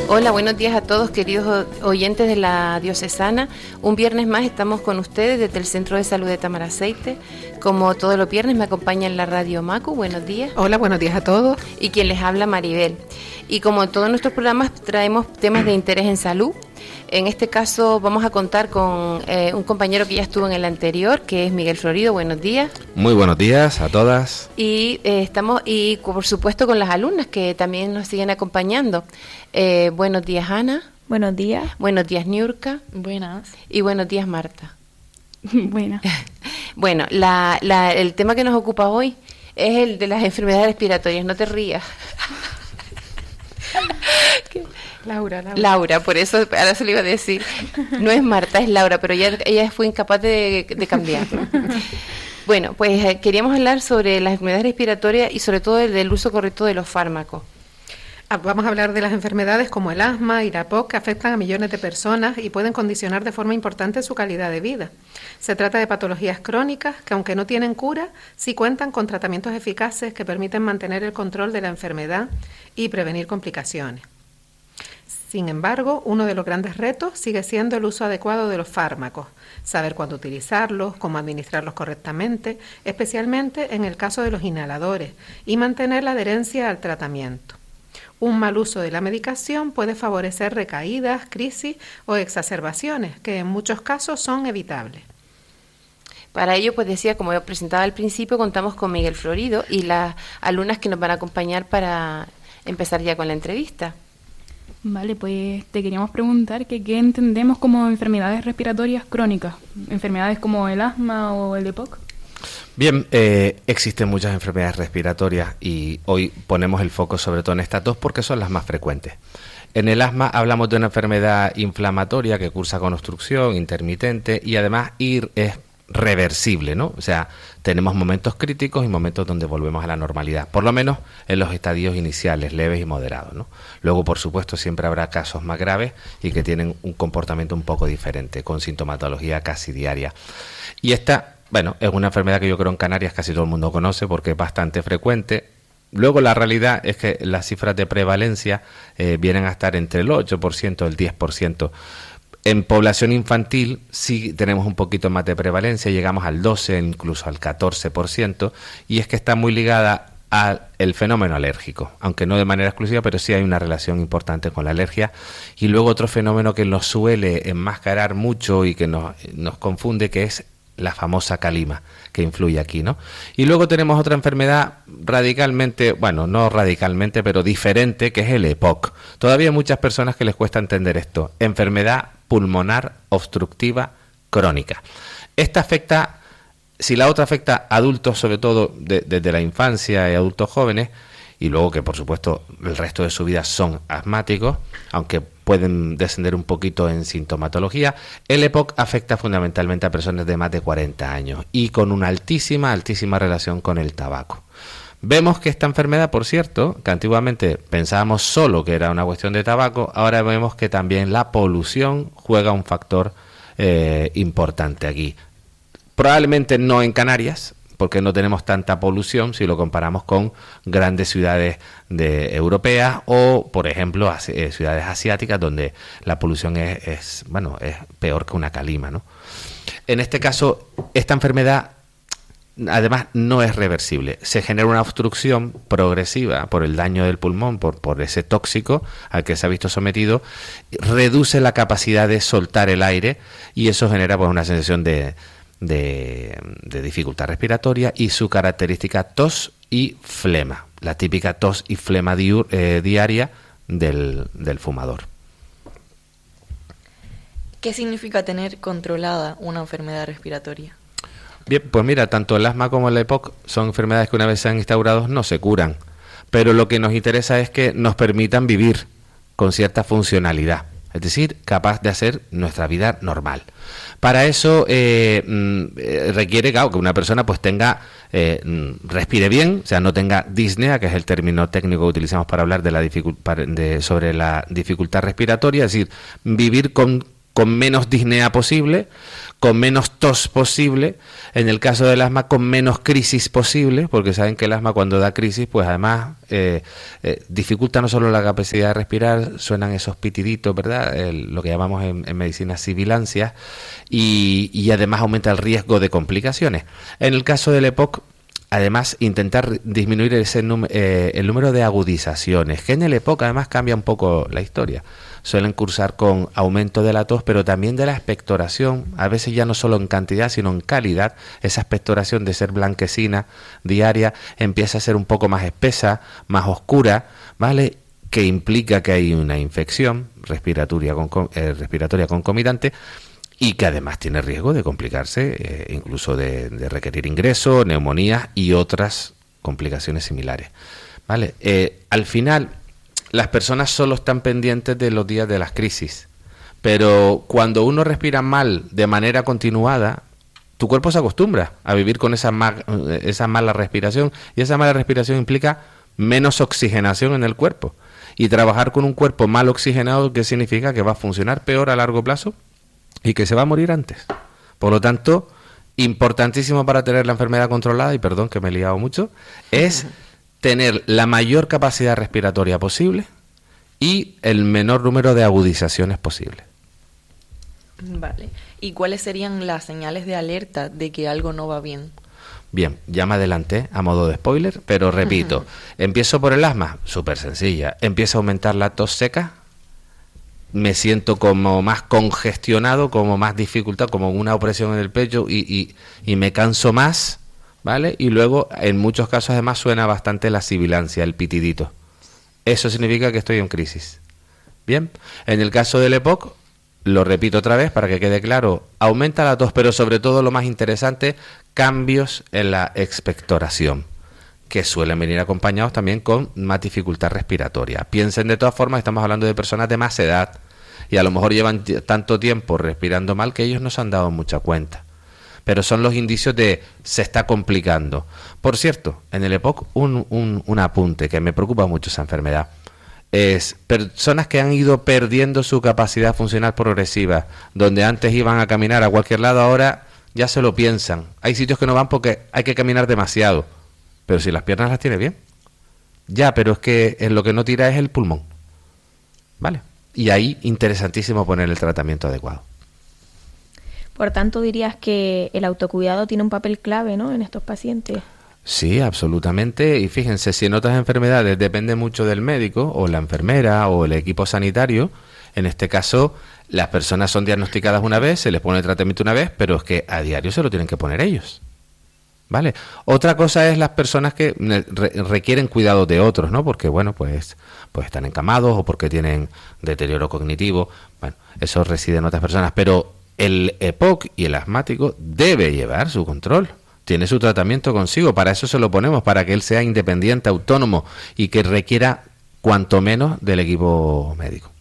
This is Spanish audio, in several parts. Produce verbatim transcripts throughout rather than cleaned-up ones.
Hola, buenos días a todos, queridos oyentes de la Diocesana. Un viernes más estamos con ustedes desde el Centro de Salud de Tamaraceite. Como todos los viernes me acompaña en la radio Macu. Buenos días. Hola, buenos días a todos. Y quien les habla, Maribel. Y como en todos nuestros programas traemos temas de interés en salud. En este caso vamos a contar con eh, un compañero que ya estuvo en el anterior, que es Miguel Florido. Buenos días. Muy buenos días a todas. Y eh, estamos, y por supuesto con las alumnas que también nos siguen acompañando. Eh, buenos días, Ana. Buenos días. Buenos días, Niurka. Buenas. Y buenos días, Marta. Buenas. Bueno, la, la, el tema que nos ocupa hoy es el de las enfermedades respiratorias. No te rías. Laura, Laura. Laura, por eso ahora se lo iba a decir. No es Marta, es Laura, pero ella, ella fue incapaz de, de cambiarlo. Bueno, pues eh, queríamos hablar sobre las enfermedades respiratorias y sobre todo del, del uso correcto de los fármacos. Vamos a hablar de las enfermedades como el asma y la P O C que afectan a millones de personas y pueden condicionar de forma importante su calidad de vida. Se trata de patologías crónicas que, aunque no tienen cura, sí cuentan con tratamientos eficaces que permiten mantener el control de la enfermedad y prevenir complicaciones. Sin embargo, uno de los grandes retos sigue siendo el uso adecuado de los fármacos, saber cuándo utilizarlos, cómo administrarlos correctamente, especialmente en el caso de los inhaladores, y mantener la adherencia al tratamiento. Un mal uso de la medicación puede favorecer recaídas, crisis o exacerbaciones, que en muchos casos son evitables. Para ello, pues decía, como yo presentaba al principio, contamos con Miguel Florido y las alumnas que nos van a acompañar para empezar ya con la entrevista. Vale, pues te queríamos preguntar que qué entendemos como enfermedades respiratorias crónicas, enfermedades como el asma o el E P O C. Bien, eh, existen muchas enfermedades respiratorias y hoy ponemos el foco sobre todo en estas dos porque son las más frecuentes. En el asma hablamos de una enfermedad inflamatoria que cursa con obstrucción intermitente y además ir es reversible, ¿no? O sea, tenemos momentos críticos y momentos donde volvemos a la normalidad, por lo menos en los estadios iniciales, leves y moderados, ¿no? Luego, por supuesto, siempre habrá casos más graves y que tienen un comportamiento un poco diferente, con sintomatología casi diaria. Y esta, bueno, es una enfermedad que yo creo en Canarias casi todo el mundo conoce porque es bastante frecuente. Luego la realidad es que las cifras de prevalencia eh, vienen a estar entre el ocho por ciento y el diez por ciento. En población infantil sí tenemos un poquito más de prevalencia, llegamos al doce, incluso al catorce por ciento, y es que está muy ligada al fenómeno alérgico, aunque no de manera exclusiva, pero sí hay una relación importante con la alergia. Y luego otro fenómeno que nos suele enmascarar mucho y que nos, nos confunde, que es la famosa calima, que influye aquí, ¿no? Y luego tenemos otra enfermedad radicalmente, bueno, no radicalmente, pero diferente, que es el E P O C. Todavía hay muchas personas que les cuesta entender esto. Enfermedad pulmonar obstructiva crónica. Esta afecta, si la otra afecta a adultos, sobre todo de, desde la infancia y adultos jóvenes, y luego que por supuesto el resto de su vida son asmáticos, aunque pueden descender un poquito en sintomatología, el E P O C afecta fundamentalmente a personas de más de cuarenta años y con una altísima, altísima relación con el tabaco. Vemos que esta enfermedad, por cierto, que antiguamente pensábamos solo que era una cuestión de tabaco, ahora vemos que también la polución juega un factor eh, importante aquí. Probablemente no en Canarias, porque no tenemos tanta polución si lo comparamos con grandes ciudades de europeas o, por ejemplo, as, eh, ciudades asiáticas donde la polución es, es, bueno, es peor que una calima, ¿no? En este caso, esta enfermedad además no es reversible. Se genera una obstrucción progresiva por el daño del pulmón, por, por ese tóxico al que se ha visto sometido, reduce la capacidad de soltar el aire y eso genera pues una sensación de, de, de dificultad respiratoria y su característica tos y flema, la típica tos y flema diur, eh, diaria del, del fumador. ¿Qué significa tener controlada una enfermedad respiratoria? Bien, pues mira, tanto el asma como el E P O C son enfermedades que una vez sean instaurados no se curan, pero lo que nos interesa es que nos permitan vivir con cierta funcionalidad, es decir, capaz de hacer nuestra vida normal. Para eso eh, mm, requiere claro, que una persona pues tenga, eh, respire bien, o sea, no tenga disnea, que es el término técnico que utilizamos para hablar de la dificult- de, sobre la dificultad respiratoria, es decir, vivir con con menos disnea posible, con menos tos posible, en el caso del asma con menos crisis posible, porque saben que el asma cuando da crisis, pues además eh, eh, dificulta no solo la capacidad de respirar, suenan esos pitiditos, ¿verdad? El, lo que llamamos en, en medicina sibilancias, y, y además aumenta el riesgo de complicaciones. En el caso del E P O C, además, intentar disminuir ese num- eh, el número de agudizaciones, que en el E P O C además cambia un poco la historia. Suelen cursar con aumento de la tos, pero también de la expectoración, a veces ya no solo en cantidad, sino en calidad. Esa expectoración de ser blanquecina diaria empieza a ser un poco más espesa, más oscura, ¿vale? Que implica que hay una infección respiratoria, con, eh, respiratoria concomitante, y que además tiene riesgo de complicarse, eh, incluso de, de requerir ingreso, neumonías y otras complicaciones similares, ¿vale? Eh, al final, las personas solo están pendientes de los días de las crisis, pero cuando uno respira mal de manera continuada, tu cuerpo se acostumbra a vivir con esa, ma esa mala respiración, y esa mala respiración implica menos oxigenación en el cuerpo. Y trabajar con un cuerpo mal oxigenado, ¿qué significa? Que va a funcionar peor a largo plazo y que se va a morir antes. Por lo tanto, importantísimo para tener la enfermedad controlada, y perdón que me he liado mucho, es tener la mayor capacidad respiratoria posible y el menor número de agudizaciones posible. Vale. ¿Y cuáles serían las señales de alerta de que algo no va bien? Bien, ya me adelanté a modo de spoiler, pero repito, empiezo por el asma, súper sencilla. Empieza a aumentar la tos seca, me siento como más congestionado, como más dificultad, como una opresión en el pecho, y, y, y me canso más, ¿vale? Y luego, en muchos casos además, suena bastante la sibilancia, el pitidito. Eso significa que estoy en crisis. Bien, en el caso del E P O C, lo repito otra vez para que quede claro, aumenta la tos, pero sobre todo lo más interesante, cambios en la expectoración, que suelen venir acompañados también con más dificultad respiratoria. Piensen de todas formas, estamos hablando de personas de más edad, y a lo mejor llevan tanto tiempo respirando mal que ellos no se han dado mucha cuenta. Pero son los indicios de se está complicando. Por cierto, en el E P O C, un, un, un apunte que me preocupa mucho esa enfermedad. Es personas que han ido perdiendo su capacidad funcional progresiva, donde antes iban a caminar a cualquier lado, ahora ya se lo piensan. Hay sitios que no van porque hay que caminar demasiado. Pero si las piernas las tiene bien. Ya, pero es que en lo que no tira es el pulmón. ¿Vale? Y ahí, interesantísimo poner el tratamiento adecuado. Por tanto, dirías que el autocuidado tiene un papel clave, ¿no?, en estos pacientes. Sí, absolutamente. Y fíjense, si en otras enfermedades depende mucho del médico o la enfermera o el equipo sanitario, en este caso las personas son diagnosticadas una vez, se les pone el tratamiento una vez, pero es que a diario se lo tienen que poner ellos. ¿Vale? Otra cosa es las personas que re requieren cuidado de otros, ¿no? Porque, bueno, pues, pues están encamados o porque tienen deterioro cognitivo. Bueno, eso reside en otras personas, pero el E P O C y el asmático debe llevar su control. Tiene su tratamiento consigo, para eso se lo ponemos, para que él sea independiente, autónomo y que requiera cuanto menos del equipo médico.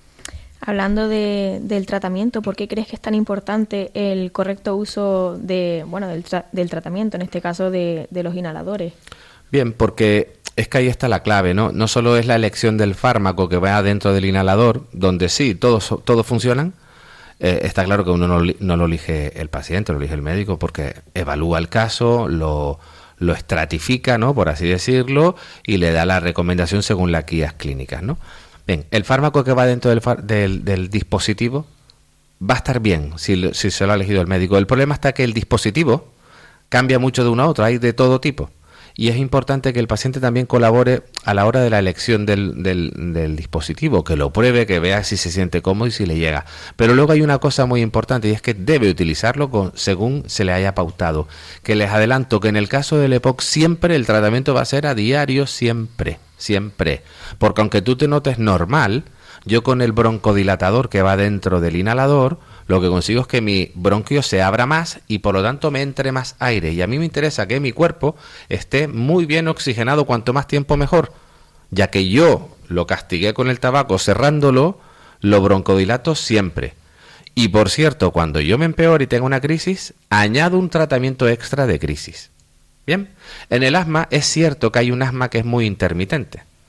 Hablando de, del tratamiento, ¿por qué crees que es tan importante el correcto uso de, bueno, del, tra del tratamiento, en este caso de, de los inhaladores? Bien, porque es que ahí está la clave, ¿no? No solo es la elección del fármaco que va dentro del inhalador, donde sí, todos, todos funcionan. Eh, está claro que uno no, no lo elige el paciente, lo elige el médico, porque evalúa el caso, lo, lo estratifica, ¿no?, por así decirlo, y le da la recomendación según las guías clínicas, ¿no? Bien, el fármaco que va dentro del, del, del dispositivo va a estar bien si, si se lo ha elegido el médico. El problema está que el dispositivo cambia mucho de uno a otro, hay de todo tipo. Y es importante que el paciente también colabore a la hora de la elección del, del, del dispositivo, que lo pruebe, que vea si se siente cómodo y si le llega. Pero luego hay una cosa muy importante, y es que debe utilizarlo con, según se le haya pautado. Que les adelanto que en el caso del E P O C siempre el tratamiento va a ser a diario, siempre, siempre. Porque aunque tú te notes normal, yo con el broncodilatador que va dentro del inhalador, lo que consigo es que mi bronquio se abra más y por lo tanto me entre más aire. Y a mí me interesa que mi cuerpo esté muy bien oxigenado, cuanto más tiempo mejor. Ya que yo lo castigué con el tabaco cerrándolo, lo broncodilato siempre. Y por cierto, cuando yo me empeore y tengo una crisis, añado un tratamiento extra de crisis. Bien, en el asma es cierto que hay un asma que es muy intermitente.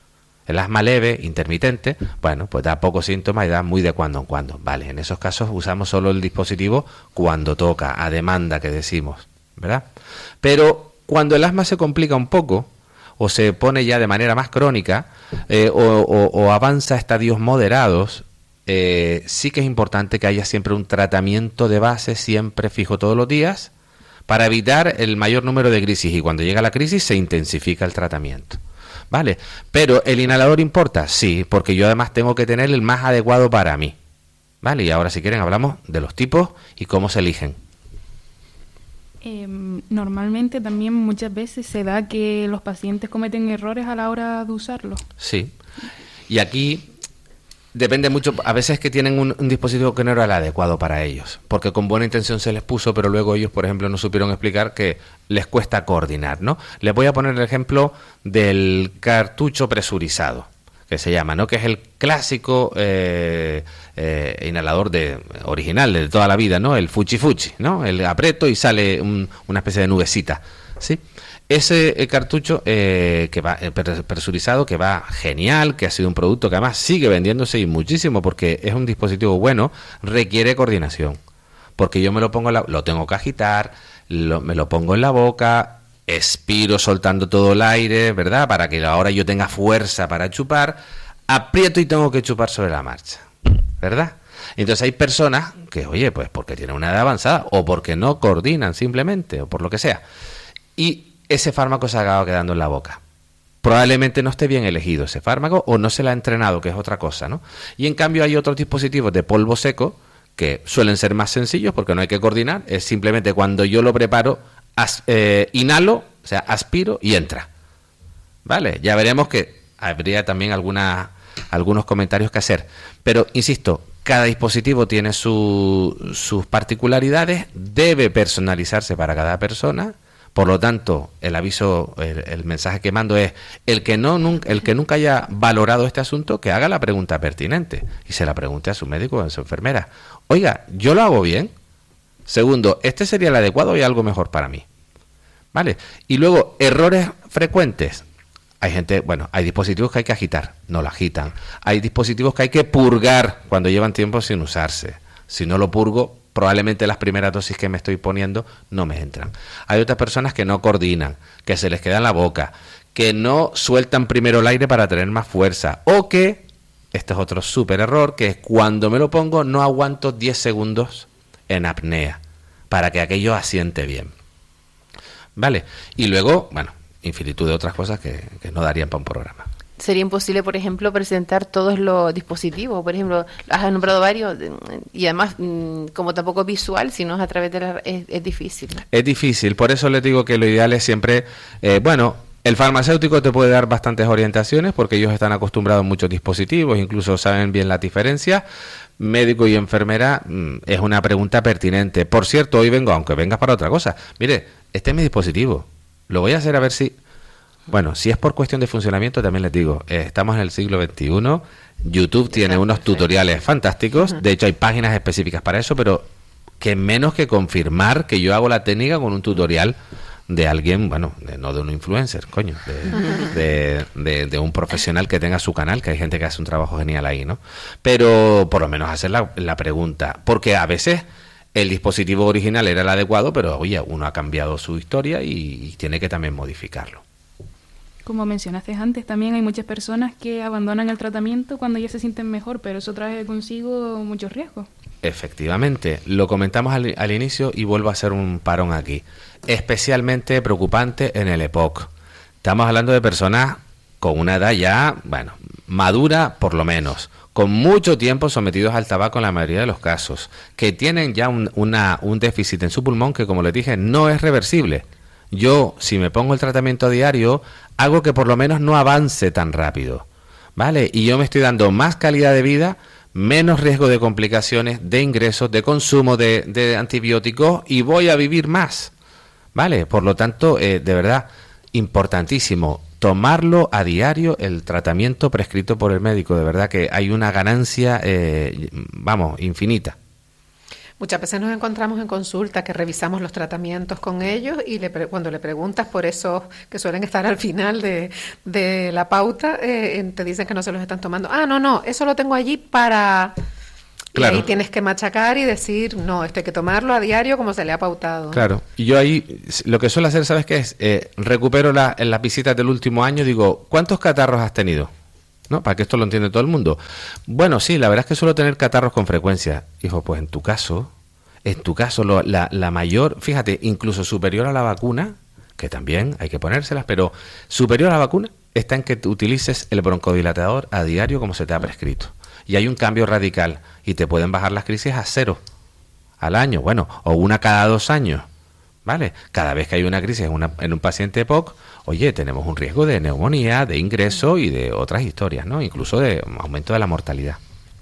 El asma leve, intermitente, bueno, pues da pocos síntomas y da muy de cuando en cuando. Vale, en esos casos usamos solo el dispositivo cuando toca, a demanda que decimos, ¿verdad? Pero cuando el asma se complica un poco, o se pone ya de manera más crónica, eh, o, o, o avanza a estadios moderados, eh, sí que es importante que haya siempre un tratamiento de base, siempre fijo todos los días, para evitar el mayor número de crisis. Y cuando llega la crisis se intensifica el tratamiento. ¿Vale? Pero ¿el inhalador importa? Sí, porque yo además tengo que tener el más adecuado para mí. ¿Vale? Y ahora, si quieren, hablamos de los tipos y cómo se eligen. Eh, normalmente también muchas veces se da que los pacientes cometen errores a la hora de usarlo. Sí. Y aquí depende mucho, a veces que tienen un, un dispositivo que no era el adecuado para ellos, porque con buena intención se les puso, pero luego ellos, por ejemplo, no supieron explicar que les cuesta coordinar, ¿no? Les voy a poner el ejemplo del cartucho presurizado, que se llama, ¿no? Que es el clásico eh, eh, inhalador de original de toda la vida, ¿no? El fuchi fuchi, ¿no? El aprieto y sale un, una especie de nubecita, ¿sí? Ese eh, cartucho eh, que va eh, presurizado, que va genial, que ha sido un producto que además sigue vendiéndose y muchísimo porque es un dispositivo bueno, requiere coordinación. Porque yo me lo pongo, en la, lo tengo que agitar, lo, me lo pongo en la boca, expiro soltando todo el aire, ¿verdad? Para que ahora yo tenga fuerza para chupar, aprieto y tengo que chupar sobre la marcha, ¿verdad? Entonces hay personas que, oye, pues porque tienen una edad avanzada o porque no coordinan simplemente o por lo que sea. Y ese fármaco se acaba quedando en la boca. Probablemente no esté bien elegido ese fármaco o no se le ha entrenado, que es otra cosa, ¿no? Y en cambio hay otros dispositivos de polvo seco que suelen ser más sencillos porque no hay que coordinar. Es simplemente cuando yo lo preparo, as, eh, inhalo, o sea, aspiro y entra. ¿Vale? Ya veremos que habría también alguna, algunos comentarios que hacer. Pero, insisto, cada dispositivo tiene su, sus particularidades, debe personalizarse para cada persona. Por lo tanto, el aviso, el, el mensaje que mando es el que no nunca, el que nunca haya valorado este asunto, que haga la pregunta pertinente y se la pregunte a su médico o a su enfermera. Oiga, ¿yo lo hago bien? Segundo, ¿este sería el adecuado o hay algo mejor para mí? ¿Vale? Y luego, errores frecuentes. Hay gente, bueno, hay dispositivos que hay que agitar, no lo agitan. Hay dispositivos que hay que purgar cuando llevan tiempo sin usarse. Si no lo purgo, probablemente las primeras dosis que me estoy poniendo no me entran. Hay otras personas que no coordinan, que se les queda en la boca, que no sueltan primero el aire para tener más fuerza, o que, este es otro súper error, que es cuando me lo pongo no aguanto diez segundos en apnea, para que aquello asiente bien. ¿Vale? Y luego, bueno, infinitud de otras cosas que, que no darían para un programa. Sería imposible, por ejemplo, presentar todos los dispositivos. Por ejemplo, has nombrado varios y además, como tampoco es visual, sino es a través de la... Es, es difícil. Es difícil, por eso les digo que lo ideal es siempre... Eh, bueno, el farmacéutico te puede dar bastantes orientaciones porque ellos están acostumbrados a muchos dispositivos, incluso saben bien las diferencias. Médico y enfermera mmm, es una pregunta pertinente. Por cierto, hoy vengo, aunque vengas para otra cosa. Mire, este es mi dispositivo. Lo voy a hacer a ver si... Bueno, si es por cuestión de funcionamiento, también les digo, eh, estamos en el siglo veintiuno, YouTube tiene unos tutoriales fantásticos, de hecho hay páginas específicas para eso, pero que menos que confirmar que yo hago la técnica con un tutorial de alguien, bueno, de, no de un influencer, coño, de, de, de, de un profesional que tenga su canal, que hay gente que hace un trabajo genial ahí, ¿no? Pero por lo menos hacer la, la pregunta, porque a veces... El dispositivo original era el adecuado, pero oye, uno ha cambiado su historia y, y tiene que también modificarlo. Como mencionaste antes, también hay muchas personas que abandonan el tratamiento cuando ya se sienten mejor, pero eso trae consigo muchos riesgos. Efectivamente, lo comentamos al, al inicio y vuelvo a hacer un parón aquí. Especialmente preocupante en el E P O C. Estamos hablando de personas con una edad ya, bueno, madura por lo menos, con mucho tiempo sometidos al tabaco en la mayoría de los casos, que tienen ya un, una, un déficit en su pulmón que, como les dije, no es reversible. Yo, si me pongo el tratamiento diario, hago que por lo menos no avance tan rápido, ¿vale? Y yo me estoy dando más calidad de vida, menos riesgo de complicaciones, de ingresos, de consumo de, de antibióticos y voy a vivir más, ¿vale? Por lo tanto, eh, de verdad, importantísimo tomarlo a diario, el tratamiento prescrito por el médico. De verdad que hay una ganancia, eh, vamos, infinita. Muchas veces nos encontramos en consulta que revisamos los tratamientos con ellos y le pre- cuando le preguntas por esos que suelen estar al final de, de la pauta, eh, te dicen que no se los están tomando. Ah, no, no, eso lo tengo allí para... Claro. Y ahí tienes que machacar y decir, no, esto hay que tomarlo a diario como se le ha pautado. Claro, y yo ahí lo que suelo hacer, ¿sabes qué es? Eh, recupero la, en las visitas del último año, digo, ¿cuántos catarros has tenido? ¿No? Para que esto lo entiende todo el mundo. Bueno, sí, la verdad es que suelo tener catarros con frecuencia. Hijo, pues en tu caso, en tu caso, lo, la, la mayor, fíjate, incluso superior a la vacuna, que también hay que ponérselas, pero superior a la vacuna está en que tú utilices el broncodilatador a diario como se te ha prescrito. Y hay un cambio radical y te pueden bajar las crisis a cero al año, bueno, o una cada dos años, ¿vale? Cada vez que hay una crisis en, una, en un paciente E P O C, oye, tenemos un riesgo de neumonía, de ingreso y de otras historias, ¿no? Incluso de aumento de la mortalidad.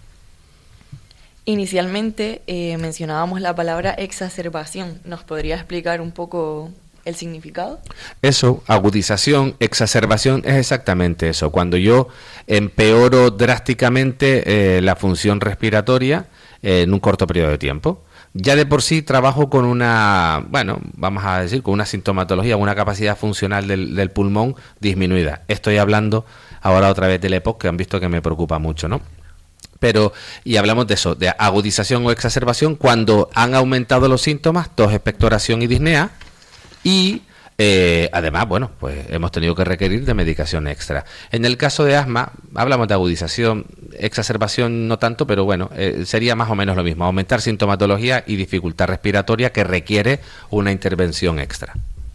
Inicialmente eh, mencionábamos la palabra exacerbación. ¿Nos podría explicar un poco el significado? Eso, agudización, exacerbación, es exactamente eso. Cuando yo empeoro drásticamente eh, la función respiratoria eh, en un corto periodo de tiempo. Ya de por sí trabajo con una, bueno, vamos a decir, con una sintomatología, una capacidad funcional del, del pulmón disminuida. Estoy hablando ahora otra vez del E P O C, que han visto que me preocupa mucho, ¿no? Pero, y hablamos de eso, de agudización o exacerbación, cuando han aumentado los síntomas, tos, expectoración y disnea, y eh, además, bueno, pues hemos tenido que requerir de medicación extra. En el caso de asma, hablamos de agudización, exacerbación no tanto, pero bueno, eh, sería más o menos lo mismo, aumentar sintomatología y dificultad respiratoria que requiere una intervención extra.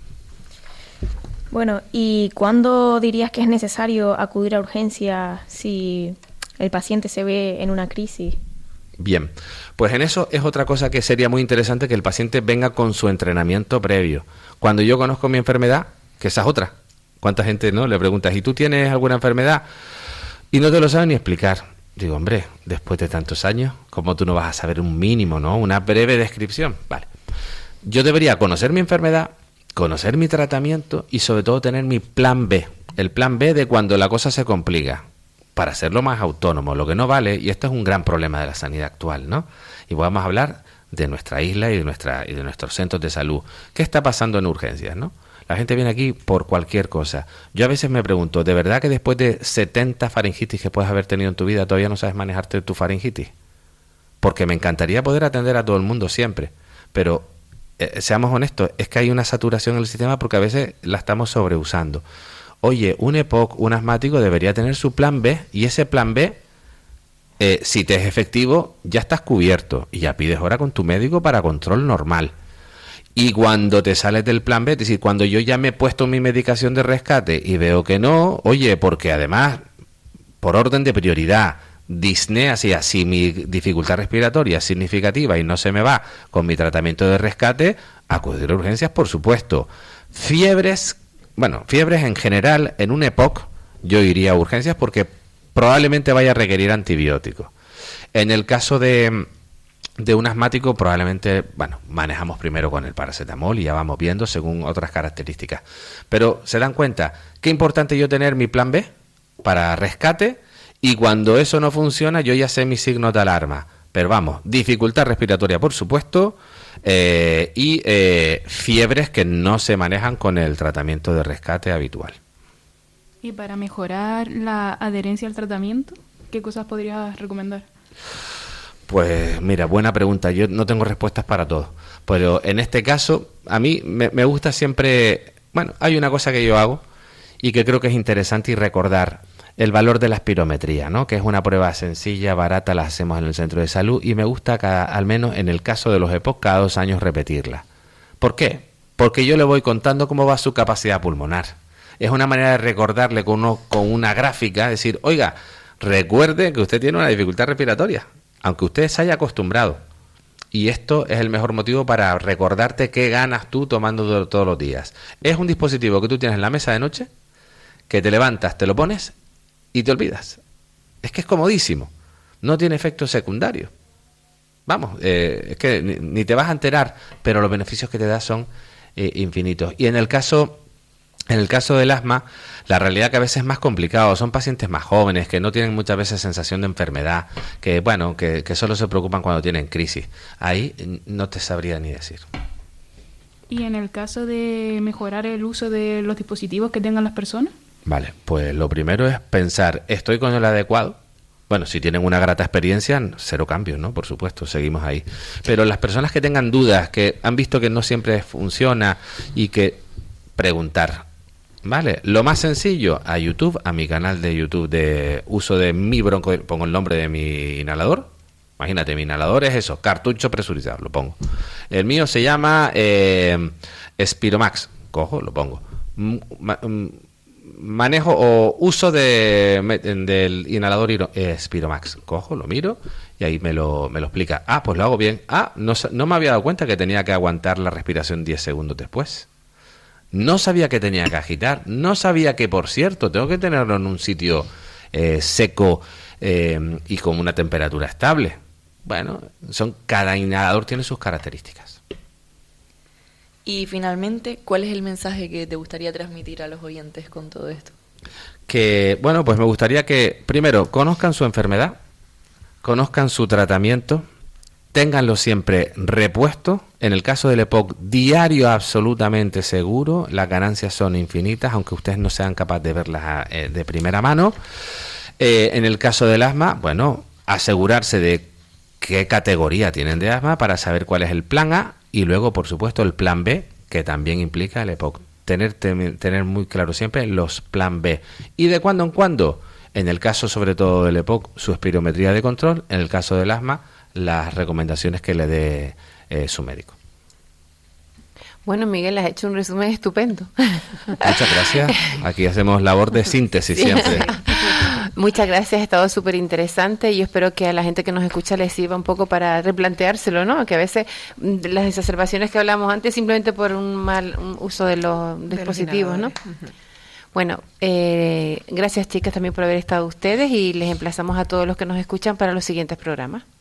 Bueno, ¿y cuándo dirías que es necesario acudir a urgencias si el paciente se ve en una crisis? Bien, pues en eso es otra cosa que sería muy interesante, que el paciente venga con su entrenamiento previo. Cuando yo conozco mi enfermedad, que esa es otra. ¿Cuánta gente no le preguntas, ¿y tú tienes alguna enfermedad? Y no te lo saben ni explicar. Digo, hombre, después de tantos años, ¿cómo tú no vas a saber un mínimo, no? Una breve descripción. Vale. Yo debería conocer mi enfermedad, conocer mi tratamiento y sobre todo tener mi plan B. El plan B de cuando la cosa se complica, para hacerlo más autónomo. Lo que no vale, y esto es un gran problema de la sanidad actual, ¿no? Y vamos a hablar de nuestra isla y de nuestra y de nuestros centros de salud. ¿Qué está pasando en urgencias, no? La gente viene aquí por cualquier cosa. Yo a veces me pregunto, ¿de verdad que después de setenta faringitis que puedes haber tenido en tu vida todavía no sabes manejarte tu faringitis? Porque me encantaría poder atender a todo el mundo siempre, pero eh, seamos honestos, es que hay una saturación en el sistema porque a veces la estamos sobreusando. Oye, un E P O C, un asmático debería tener su plan B, y ese plan B, eh, si te es efectivo, ya estás cubierto y ya pides hora con tu médico para control normal. Y cuando te sales del plan B, es decir, cuando yo ya me he puesto mi medicación de rescate y veo que no, oye, porque además, por orden de prioridad, disnea, si así mi dificultad respiratoria es significativa y no se me va con mi tratamiento de rescate, acudir a urgencias, por supuesto. Fiebres, bueno, fiebres en general, en un E P O C, yo iría a urgencias porque probablemente vaya a requerir antibióticos. En el caso de, de un asmático, probablemente, bueno, manejamos primero con el paracetamol y ya vamos viendo según otras características. Pero, ¿se dan cuenta? Qué importante yo tener mi plan B para rescate, y cuando eso no funciona, yo ya sé mis signos de alarma. Pero vamos, dificultad respiratoria, por supuesto, eh, y eh, fiebres que no se manejan con el tratamiento de rescate habitual. Y para mejorar la adherencia al tratamiento, ¿qué cosas podrías recomendar? Pues mira, buena pregunta. Yo no tengo respuestas para todo, pero en este caso a mí me, me gusta siempre, bueno, hay una cosa que yo hago y que creo que es interesante y recordar: el valor de la espirometría, ¿no? Que es una prueba sencilla, barata, la hacemos en el centro de salud, y me gusta cada, al menos en el caso de los E P O C, cada dos años repetirla. ¿Por qué? Porque yo le voy contando cómo va su capacidad pulmonar. Es una manera de recordarle con, uno, con una gráfica, decir, oiga, recuerde que usted tiene una dificultad respiratoria, aunque usted se haya acostumbrado. Y esto es el mejor motivo para recordarte qué ganas tú tomando todos los días. Es un dispositivo que tú tienes en la mesa de noche, que te levantas, te lo pones y te olvidas. Es que es comodísimo. No tiene efectos secundarios. Vamos, eh, es que ni, ni te vas a enterar, pero los beneficios que te da son eh, infinitos. Y en el caso En el caso del asma, la realidad que a veces es más complicado, son pacientes más jóvenes, que no tienen muchas veces sensación de enfermedad, que bueno, que, que solo se preocupan cuando tienen crisis. Ahí no te sabría ni decir. ¿Y en el caso de mejorar el uso de los dispositivos que tengan las personas? Vale, pues lo primero es pensar, ¿estoy con el adecuado? Bueno, si tienen una grata experiencia, cero cambios, ¿no? Por supuesto, seguimos ahí. Pero las personas que tengan dudas, que han visto que no siempre funciona y que preguntar, ¿vale? Lo más sencillo, a YouTube, a mi canal de YouTube de uso de mi bronco, pongo el nombre de mi inhalador. Imagínate, mi inhalador es eso, cartucho presurizado, lo pongo. El mío se llama eh, Spiromax, cojo, lo pongo. Ma, manejo o uso de, del inhalador eh, Spiromax, cojo, lo miro y ahí me lo, me lo explica. Ah, pues lo hago bien. Ah, no, no me había dado cuenta que tenía que aguantar la respiración diez segundos después. No sabía que tenía que agitar, no sabía que, por cierto, tengo que tenerlo en un sitio eh, seco eh, y con una temperatura estable. Bueno, son cada inhalador tiene sus características. Y finalmente, ¿cuál es el mensaje que te gustaría transmitir a los oyentes con todo esto? Que, bueno, pues me gustaría que, primero, conozcan su enfermedad, conozcan su tratamiento, ténganlo siempre repuesto. En el caso del E P O C, diario absolutamente seguro. Las ganancias son infinitas, aunque ustedes no sean capaces de verlas eh, de primera mano. Eh, en el caso del asma, bueno, asegurarse de qué categoría tienen de asma para saber cuál es el plan A y luego, por supuesto, el plan B, que también implica el E P O C. Tener, ten, tener muy claro siempre los plan B. Y de cuando en cuando, en el caso sobre todo del E P O C, su espirometría de control. En el caso del asma, las recomendaciones que le dé eh, su médico. Bueno, Miguel, has hecho un resumen estupendo. Muchas gracias. Aquí hacemos labor de síntesis, sí, siempre. Muchas gracias, ha estado súper interesante y yo espero que a la gente que nos escucha les sirva un poco para replanteárselo, ¿no? Que a veces las exacerbaciones que hablamos antes simplemente por un mal un uso de los de dispositivos, ¿no? Uh-huh. Bueno, eh, gracias chicas también por haber estado ustedes y les emplazamos a todos los que nos escuchan para los siguientes programas.